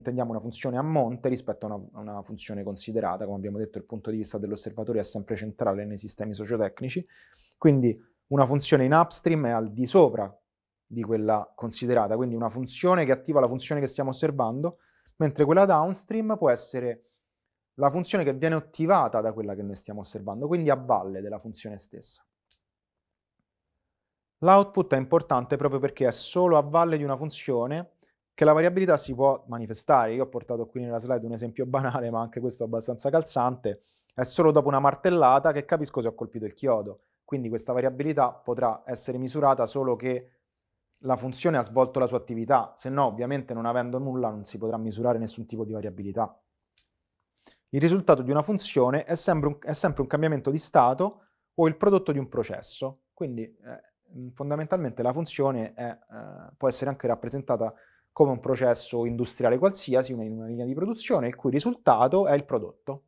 intendiamo una funzione a monte rispetto a una funzione considerata. Come abbiamo detto, il punto di vista dell'osservatore è sempre centrale nei sistemi sociotecnici, quindi una funzione in upstream è al di sopra di quella considerata, quindi una funzione che attiva la funzione che stiamo osservando, mentre quella downstream può essere la funzione che viene attivata da quella che noi stiamo osservando, quindi a valle della funzione stessa. L'output è importante proprio perché è solo a valle di una funzione che la variabilità si può manifestare. Io ho portato qui nella slide un esempio banale, ma anche questo abbastanza calzante. È solo dopo una martellata che capisco se ho colpito il chiodo. Quindi questa variabilità potrà essere misurata solo che la funzione ha svolto la sua attività, se no ovviamente non avendo nulla non si potrà misurare nessun tipo di variabilità. Il risultato di una funzione è sempre un cambiamento di stato o il prodotto di un processo. Quindi fondamentalmente la funzione può essere anche rappresentata come un processo industriale qualsiasi, in una linea di produzione, il cui risultato è il prodotto.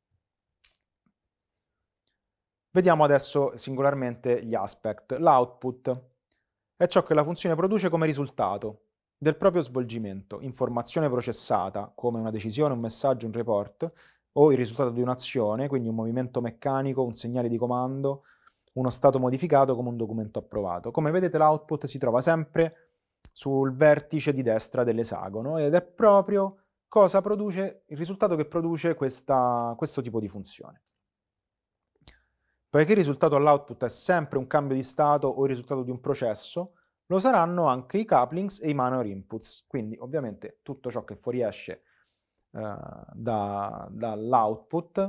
Vediamo adesso singolarmente gli aspect. L'output è ciò che la funzione produce come risultato del proprio svolgimento, informazione processata, come una decisione, un messaggio, un report, o il risultato di un'azione, quindi un movimento meccanico, un segnale di comando, uno stato modificato come un documento approvato. Come vedete l'output si trova sempre sul vertice di destra dell'esagono ed è proprio cosa produce, il risultato che produce questo tipo di funzione. Poiché il risultato all'output è sempre un cambio di stato o il risultato di un processo, lo saranno anche i couplings e i minor inputs. Quindi ovviamente tutto ciò che fuoriesce dall'output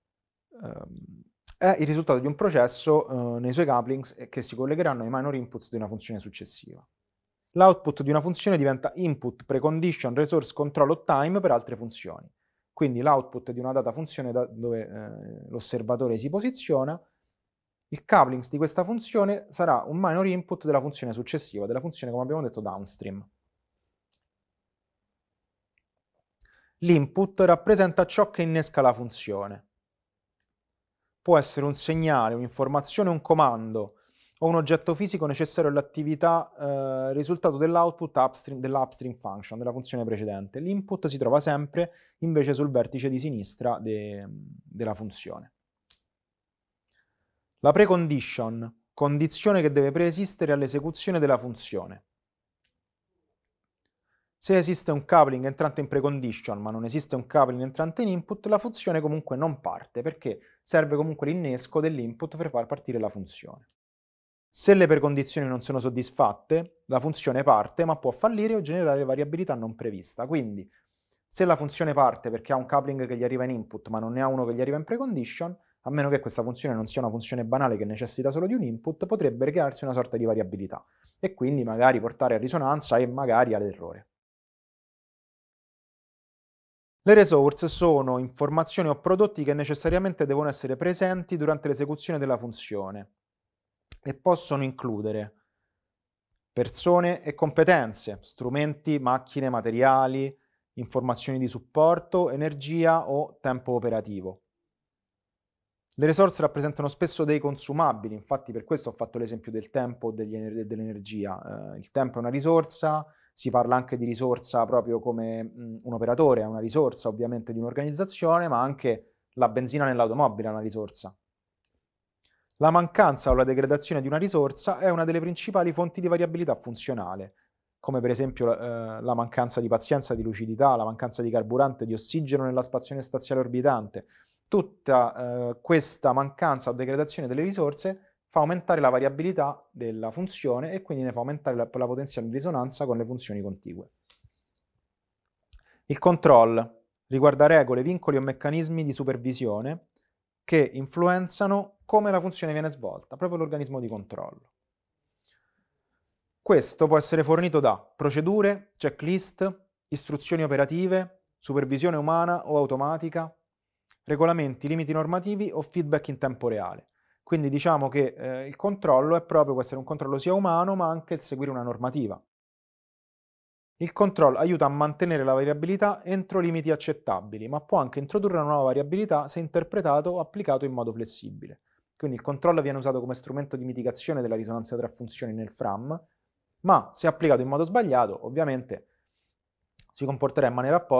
è il risultato di un processo nei suoi couplings che si collegheranno ai minor inputs di una funzione successiva. L'output di una funzione diventa input, precondition, resource, control o time per altre funzioni. Quindi l'output di una data funzione dove l'osservatore si posiziona, il couplings di questa funzione sarà un minor input della funzione successiva, della funzione, come abbiamo detto, downstream. L'input rappresenta ciò che innesca la funzione. Può essere un segnale, un'informazione, un comando o un oggetto fisico necessario all'attività risultato dell'output dell'upstream function, della funzione precedente. L'input si trova sempre invece sul vertice di sinistra della funzione. La precondition, condizione che deve preesistere all'esecuzione della funzione. Se esiste un coupling entrante in precondition ma non esiste un coupling entrante in input, la funzione comunque non parte perché serve comunque l'innesco dell'input per far partire la funzione. Se le precondizioni non sono soddisfatte, la funzione parte ma può fallire o generare variabilità non prevista. Quindi, se la funzione parte perché ha un coupling che gli arriva in input ma non ne ha uno che gli arriva in precondition, a meno che questa funzione non sia una funzione banale che necessita solo di un input, potrebbe crearsi una sorta di variabilità e quindi magari portare a risonanza e magari all'errore. Le resource sono informazioni o prodotti che necessariamente devono essere presenti durante l'esecuzione della funzione e possono includere persone e competenze, strumenti, macchine, materiali, informazioni di supporto, energia o tempo operativo. Le risorse rappresentano spesso dei consumabili, infatti per questo ho fatto l'esempio del tempo o dell'energia. Il tempo è una risorsa, si parla anche di risorsa proprio come un operatore, è una risorsa ovviamente di un'organizzazione, ma anche la benzina nell'automobile è una risorsa. La mancanza o la degradazione di una risorsa è una delle principali fonti di variabilità funzionale, come per esempio la mancanza di pazienza, di lucidità, la mancanza di carburante, di ossigeno nella stazione spaziale orbitante. Tutta questa mancanza o degradazione delle risorse fa aumentare la variabilità della funzione e quindi ne fa aumentare la potenziale risonanza con le funzioni contigue. Il control riguarda regole, vincoli o meccanismi di supervisione che influenzano come la funzione viene svolta, proprio l'organismo di controllo. Questo può essere fornito da procedure, checklist, istruzioni operative, supervisione umana o automatica, regolamenti, limiti normativi o feedback in tempo reale. Quindi diciamo che il controllo può essere un controllo sia umano ma anche il seguire una normativa. Il control aiuta a mantenere la variabilità entro limiti accettabili, ma può anche introdurre una nuova variabilità se interpretato o applicato in modo flessibile. Quindi il controllo viene usato come strumento di mitigazione della risonanza tra funzioni nel FRAM, ma se applicato in modo sbagliato, ovviamente si comporterà in maniera